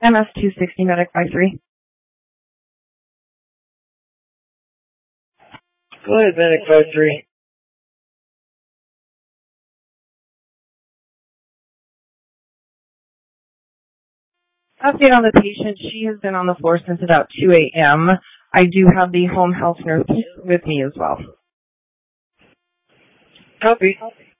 MS-260 Medic 53. Go ahead, Medic 53. Update on the patient. She has been on the floor since about 2 a.m. I do have the home health nurse with me as well. Copy.